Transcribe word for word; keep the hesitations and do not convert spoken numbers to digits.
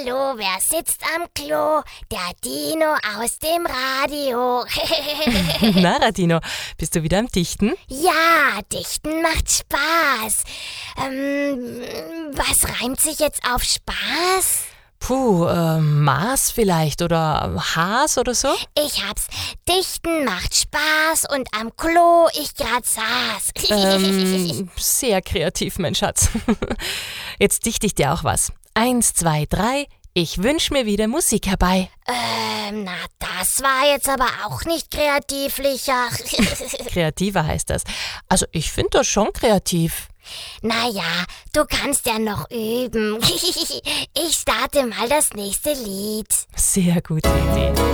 Hallo, wer sitzt am Klo? Der Dino aus dem Radio. Na, Radino, bist du wieder am Dichten? Ja, Dichten macht Spaß. Ähm, was reimt sich jetzt auf Spaß? Puh, äh, Maß vielleicht oder Haas oder so? Ich hab's. Dichten macht Spaß und am Klo ich grad saß. Ähm, sehr kreativ, mein Schatz. Jetzt dichte ich dir auch was. Eins, zwei, drei, ich wünsch mir wieder Musik herbei. Ähm, na, das war jetzt aber auch nicht kreativlicher. Kreativer heißt das. Also ich finde das schon kreativ. Naja, du kannst ja noch üben. Ich starte mal das nächste Lied. Sehr gute Idee.